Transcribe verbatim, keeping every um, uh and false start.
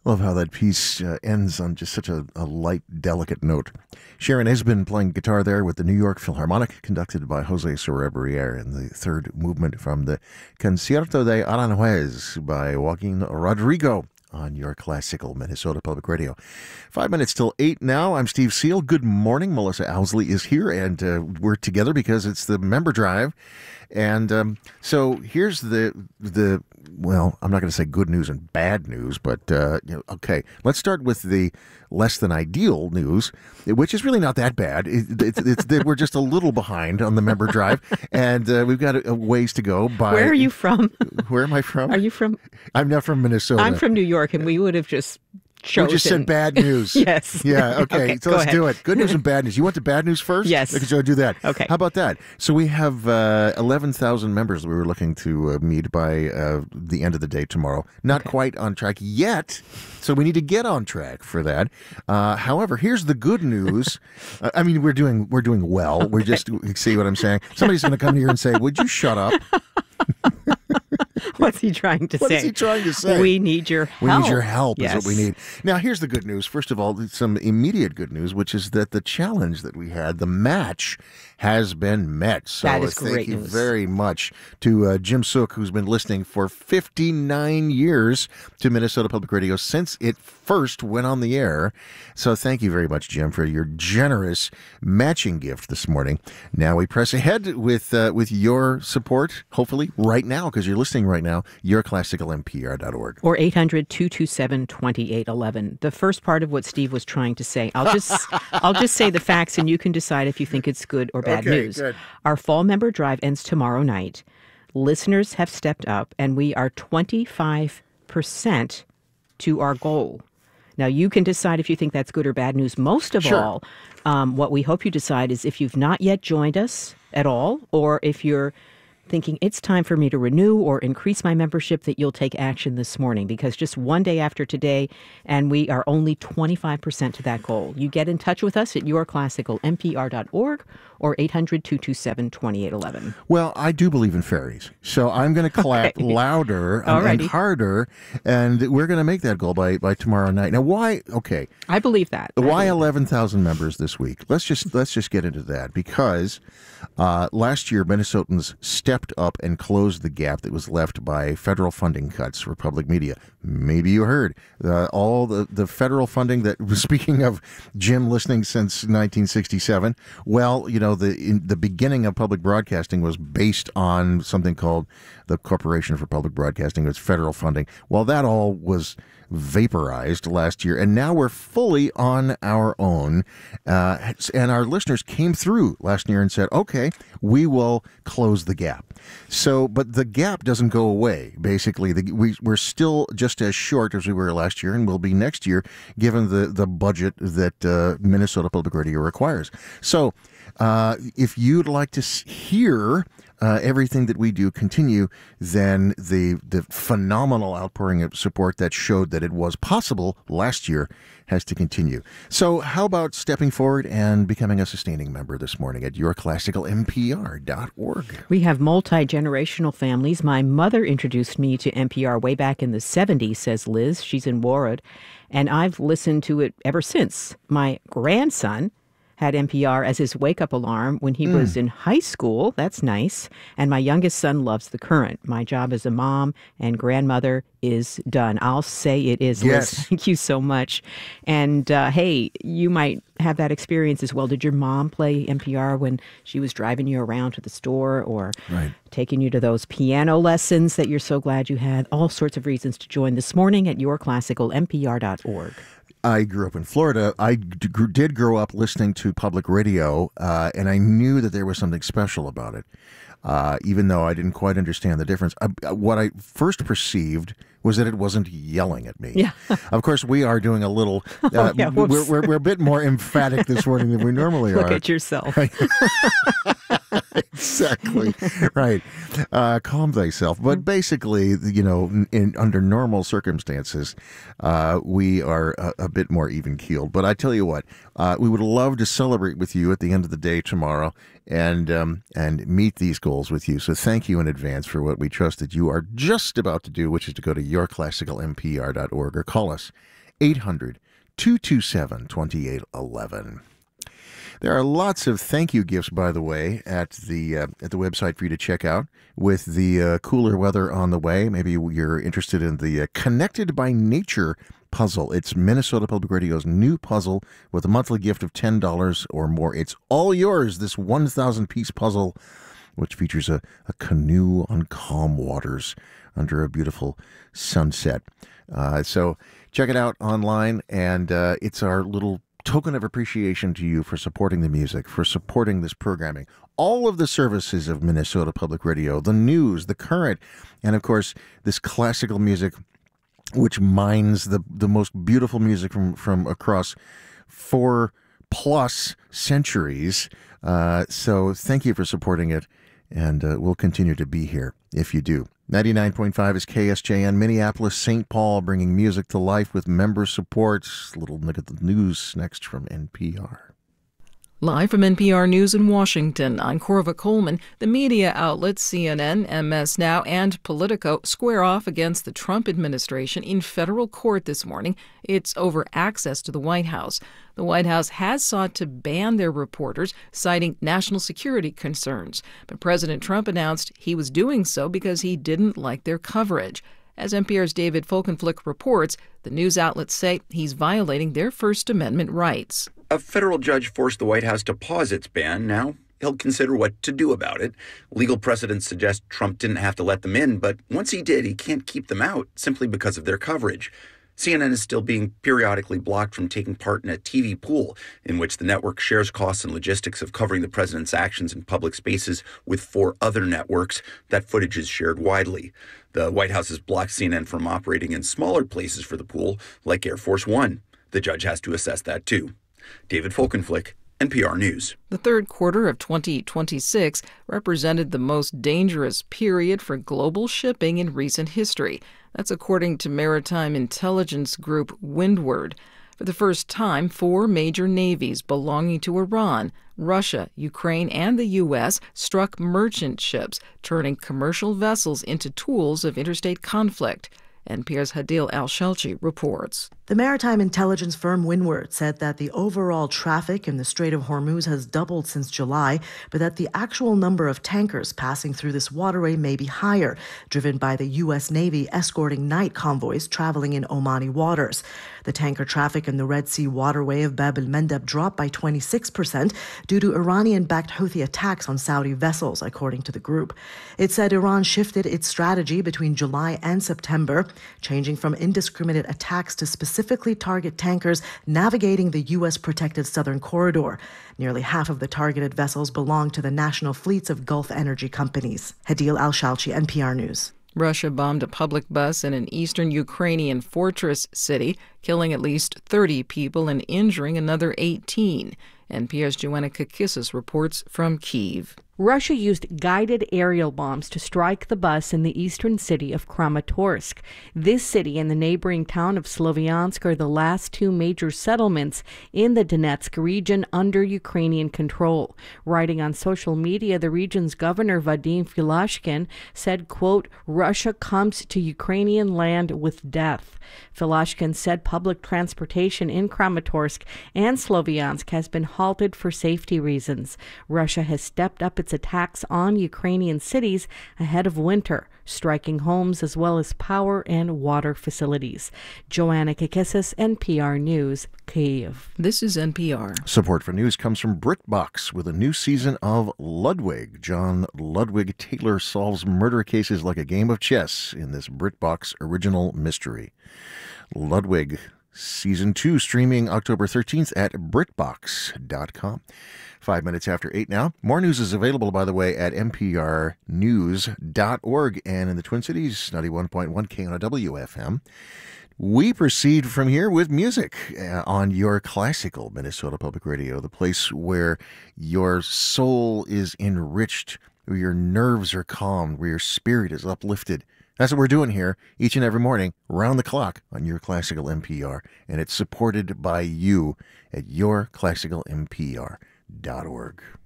Love how that piece uh, ends on just such a, a light, delicate note. Sharon Esbin playing guitar there with the New York Philharmonic, conducted by Jose Sorebriere in the third movement from the Concierto de Aranjuez by Joaquin Rodrigo on your classical Minnesota Public Radio. Five minutes till eight now. I'm Steve Seal. Good morning. Melissa Owsley is here, and uh, we're together because it's the member drive. And um, so here's the the well, I'm not going to say good news and bad news, but uh, you know, okay, let's start with the less than ideal news, which is really not that bad. It, it, it's that we're just a little behind on the member drive, and uh, we've got a, a ways to go. By where are you from? Where am I from? Are you from? I'm not from Minnesota. I'm from New York, and we would have just. Chosen. We just said bad news. Yes. Yeah, okay. okay so let's ahead. do it. Good news and bad news. You want the bad news first? Yes. Okay, so I'll do that. Okay. How about that? So we have uh, eleven thousand members that we were looking to uh, meet by uh, the end of the day tomorrow. Not okay. quite on track yet, so we need to get on track for that. Uh, however, here's the good news. uh, I mean, we're doing we're doing well. Okay. We're just, see what I'm saying? Somebody's going to come here and say, would you shut up? What's he trying to what say? What is he trying to say? We need your help. We need your help yes. is what we need. Now, here's the good news. First of all, some immediate good news, which is that the challenge that we had, the match, has been met. So that is thank great you news. very much to uh, Jim Sook, who's been listening for fifty-nine years to Minnesota Public Radio since it first went on the air. So thank you very much, Jim, for your generous matching gift this morning. Now we press ahead with uh, with your support, hopefully right now, because you're listening right now, your classical M P R dot org. Or eight hundred, two two seven, two eight one one. The first part of what Steve was trying to say, I'll just I'll just say the facts, and you can decide if you think it's good or bad okay, news. Good. Our fall member drive ends tomorrow night. Listeners have stepped up, and we are twenty-five percent to our goal. Now, you can decide if you think that's good or bad news. Most of sure. all, um, what we hope you decide is if you've not yet joined us at all, or if you're thinking it's time for me to renew or increase my membership, that you'll take action this morning, because just one day after today, and we are only twenty-five percent to that goal. You get in touch with us at your classical M P R dot org or eight hundred, two two seven, two eight one one. Well, I do believe in fairies, so I'm going to clap okay. louder and, and harder, and we're going to make that goal by, by tomorrow night. Now, why? Okay, I believe that. Why eleven thousand members this week? Let's just let's just get into that, because uh, last year Minnesotans stepped up and closed the gap that was left by federal funding cuts for public media. Maybe you heard uh, all the, the federal funding that, speaking of Jim listening since nineteen sixty-seven, well, you know, the in the beginning of public broadcasting was based on something called the Corporation for Public Broadcasting. It was federal funding. Well, that all was vaporized last year, and now we're fully on our own. Uh, and our listeners came through last year and said, okay, we will close the gap. So, but the gap doesn't go away. Basically, the, we, we're still just as short as we were last year, and will be next year, given the, the budget that uh, Minnesota Public Radio requires. So, uh, if you'd like to hear Uh, everything that we do continue, then the the phenomenal outpouring of support that showed that it was possible last year has to continue. So how about stepping forward and becoming a sustaining member this morning at your classical M P R dot org? We have multi-generational families. My mother introduced me to N P R way back in the seventies, says Liz. She's in Warroad, and I've listened to it ever since. My grandson had N P R as his wake-up alarm when he mm. was in high school. That's nice. And my youngest son loves The Current. My job as a mom and grandmother is done. I'll say it is, yes. Liz. Thank you so much. And, uh, hey, you might have that experience as well. Did your mom play N P R when she was driving you around to the store, or right. taking you to those piano lessons that you're so glad you had? All sorts of reasons to join this morning at your classical M P R dot org. I grew up in Florida. I d- did grow up listening to public radio, uh, and I knew that there was something special about it, uh, even though I didn't quite understand the difference. I, what I first perceived was that it wasn't yelling at me. Yeah. Of course, we are doing a little, uh, oh, yeah, we're, we're, we're a bit more emphatic this morning than we normally Look are. Look at yourself. Exactly. Right. Uh, calm thyself. But basically, you know, in, in under normal circumstances, uh, we are a, a bit more even keeled. But I tell you what, uh, we would love to celebrate with you at the end of the day tomorrow and um, and meet these goals with you. So thank you in advance for what we trust that you are just about to do, which is to go to your classical m p r dot org or call us eight hundred, two two seven, two eight one one. There are lots of thank you gifts, by the way, at the uh, at the website for you to check out with the uh, cooler weather on the way. Maybe you're interested in the uh, Connected by Nature puzzle. It's Minnesota Public Radio's new puzzle with a monthly gift of ten dollars or more. It's all yours, this one thousand piece puzzle, which features a, a canoe on calm waters under a beautiful sunset. Uh, so check it out online, and uh, it's our little token of appreciation to you for supporting the music, for supporting this programming, all of the services of Minnesota Public Radio, the news, the current, and of course, this classical music, which mines the, the most beautiful music from, from across four plus centuries. Uh, so thank you for supporting it, and uh, we'll continue to be here if you do. ninety-nine point five is K S J N, Minneapolis, Saint Paul, bringing music to life with member support. A little look at the news next from N P R. Live from N P R News in Washington, I'm Corva Coleman. The media outlets C N N, M S Now, and Politico square off against the Trump administration in federal court this morning. It's over access to the White House. The White House has sought to ban their reporters, citing national security concerns. But President Trump announced he was doing so because he didn't like their coverage. As N P R's David Folkenflik reports, the news outlets say he's violating their First Amendment rights. A federal judge forced the White House to pause its ban. Now he'll consider what to do about it. Legal precedents suggest Trump didn't have to let them in, but once he did, he can't keep them out simply because of their coverage. C N N is still being periodically blocked from taking part in a T V pool in which the network shares costs and logistics of covering the president's actions in public spaces with four other networks. That footage is shared widely. The White House has blocked C N N from operating in smaller places for the pool, like Air Force One. The judge has to assess that, too. David Folkenflik, N P R News. The third quarter of twenty twenty-six represented the most dangerous period for global shipping in recent history. That's according to maritime intelligence group Windward. For the first time, four major navies belonging to Iran, Russia, Ukraine, and the U S struck merchant ships, turning commercial vessels into tools of interstate conflict. N P R's Hadil Al-Shelchi reports. The maritime intelligence firm Windward said that the overall traffic in the Strait of Hormuz has doubled since July, but that the actual number of tankers passing through this waterway may be higher, driven by the U S Navy escorting night convoys traveling in Omani waters. The tanker traffic in the Red Sea waterway of Bab el-Mandeb dropped by twenty-six percent due to Iranian-backed Houthi attacks on Saudi vessels, according to the group. It said Iran shifted its strategy between July and September, changing from indiscriminate attacks to specifically target tankers navigating the U S protected southern corridor. Nearly half of the targeted vessels belong to the national fleets of Gulf energy companies. Hadil Al-Shalchi, N P R News. Russia bombed a public bus in an eastern Ukrainian fortress city, killing at least thirty people and injuring another eighteen. N P R's Joanna Kakissis reports from Kyiv. Russia used guided aerial bombs to strike the bus in the eastern city of Kramatorsk. This city and the neighboring town of Sloviansk are the last two major settlements in the Donetsk region under Ukrainian control. Writing on social media, the region's governor Vadim Filashkin said, quote, "Russia comes to Ukrainian land with death." Filashkin said public transportation in Kramatorsk and Sloviansk has been halted for safety reasons. Russia has stepped up its attacks on Ukrainian cities ahead of winter, striking homes as well as power and water facilities. Joanna Kakissis, N P R News, Kyiv. This is N P R. Support for news comes from BritBox with a new season of Ludwig. John Ludwig Taylor solves murder cases like a game of chess in this BritBox original mystery. Ludwig, Season two, streaming October thirteenth at Britbox dot com. Five minutes after eight now. More news is available, by the way, at N P R news dot org and in the Twin Cities, ninety-one point one K N O W F M. We proceed from here with music uh, on your classical Minnesota Public Radio, the place where your soul is enriched, where your nerves are calmed, where your spirit is uplifted. That's what we're doing here each and every morning, round the clock on Your Classical N P R, and it's supported by you at your classical n p r dot org.